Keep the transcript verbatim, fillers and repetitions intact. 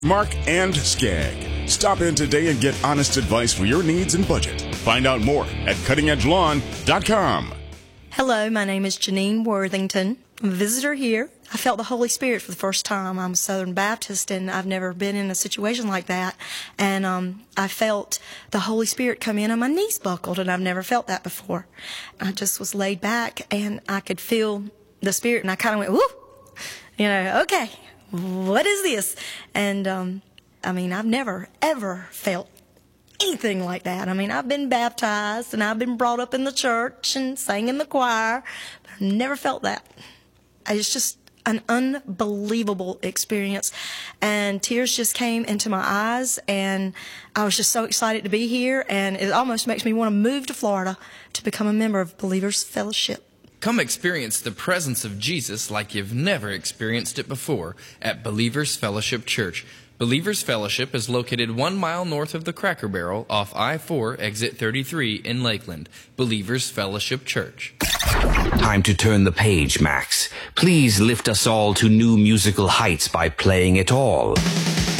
Mark and Skag. Stop in today and get honest advice for your needs and budget. Find out more at cutting edge lawn dot com. Hello, my name is Janine Worthington. I'm a visitor here. I felt the Holy Spirit for the first time. I'm a Southern Baptist, and I've never been in a situation like that. And um, I felt the Holy Spirit come in, and my knees buckled, and I've never felt that before. I just was laid back, and I could feel the Spirit, and I kind of went, whoo, you know, okay, what is this? And, um, I mean, I've never, ever felt anything like that. I mean, I've been baptized, and I've been brought up in the church and sang in the choir, but I've never felt that. It's just an unbelievable experience, and tears just came into my eyes, and I was just so excited to be here, and it almost makes me want to move to Florida to become a member of Believers Fellowship. Come experience the presence of Jesus like you've never experienced it before at Believers Fellowship Church. Believers Fellowship is located one mile north of the Cracker Barrel off I four, exit thirty-three in Lakeland. Believers Fellowship Church. Time to turn the page, Max. Please lift us all to new musical heights by playing it all.